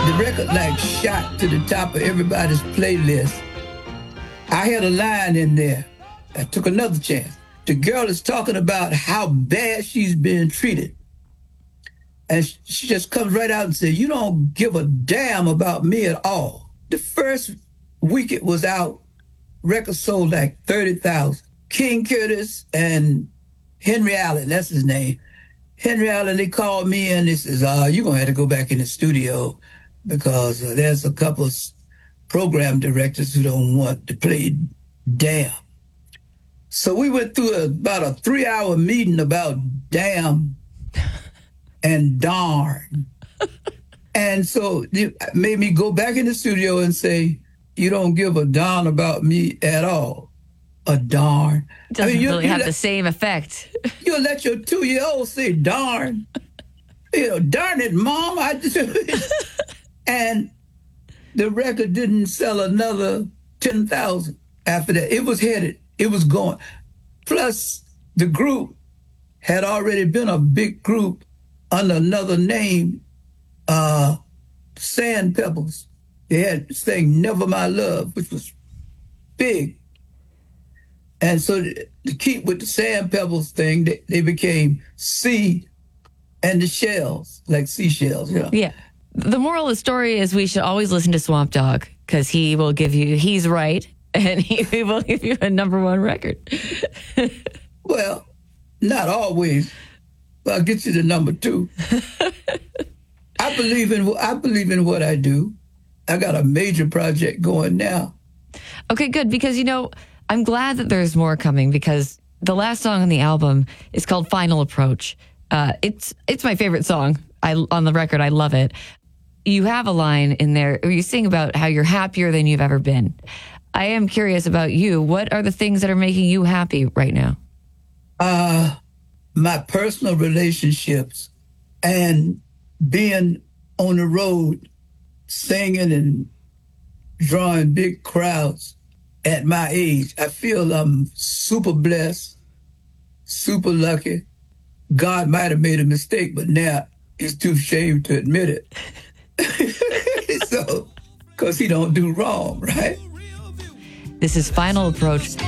The record like shot to the top of everybody's playlist. I had a line in there. I took another chance. The girl is talking about how bad she's being treated. And she just comes right out and says, you don't give a damn about me at all. The first week it was out, records sold like 30,000. King Curtis and Henry Allen, that's his name. Henry Allen, they called me and they says, you're going to have to go back in the studio because there's a couple of program directors who don't want to play damn. So we went through about a 3-hour meeting about damn and darn. And so it made me go back in the studio and say, you don't give a darn about me at all. A darn. Doesn't really have the same effect. You'll let your 2-year-old say darn. Darn it, Mom. And the record didn't sell another 10,000 after that. It was headed. It was going. Plus, the group had already been a big group under another name, Sand Pebbles. They had sang Never My Love, which was big. And so to keep with the Sand Pebbles thing, they became Sea and the Shells, like seashells. Yeah. The moral of the story is we should always listen to Swamp Dogg because he's right, and he will give you a #1 record. Well, not always. But I'll get you to #2. I believe in what I do. I got a major project going now. Okay, good. Because, I'm glad that there's more coming because the last song on the album is called Final Approach. It's my favorite song on the record. I love it. You have a line in there where you sing about how you're happier than you've ever been. I am curious about you. What are the things that are making you happy right now? My personal relationships and being on the road, singing and drawing big crowds at my age. I feel I'm super blessed, super lucky. God might have made a mistake, but now he's too ashamed to admit it. So, because he don't do wrong, right? This is Final Approach.